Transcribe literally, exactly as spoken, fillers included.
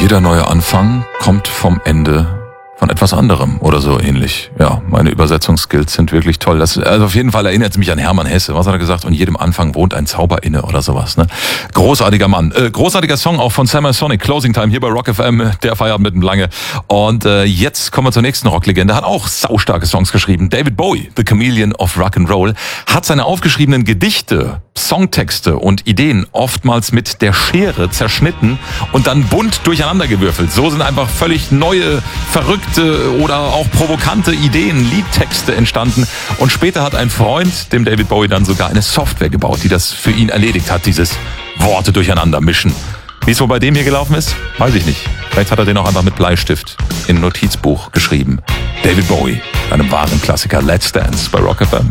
Jeder neue Anfang kommt vom Ende von etwas anderem oder so ähnlich. Ja, meine Übersetzungsskills sind wirklich toll. Das, also auf jeden Fall erinnert es mich an Hermann Hesse. Was hat er gesagt? Und jedem Anfang wohnt ein Zauber inne oder sowas. Ne? Großartiger Mann. Äh, großartiger Song auch von Summer Sonic, Closing Time hier bei Rock F M. Der Feierabend mit dem Lange. Und äh, jetzt kommen wir zur nächsten Rocklegende. Hat auch saustarke Songs geschrieben. David Bowie, The Chameleon of Rock and Roll, hat seine aufgeschriebenen Gedichte, Songtexte und Ideen oftmals mit der Schere zerschnitten und dann bunt durcheinandergewürfelt. So sind einfach völlig neue, verrückte oder auch provokante Ideen, Liedtexte entstanden. Und später hat ein Freund dem David Bowie dann sogar eine Software gebaut, die das für ihn erledigt hat, dieses Worte durcheinander mischen. Wie es wohl bei dem hier gelaufen ist, weiß ich nicht. Vielleicht hat er den auch einfach mit Bleistift in ein Notizbuch geschrieben. David Bowie, einem wahren Klassiker. Let's Dance bei Rock F M.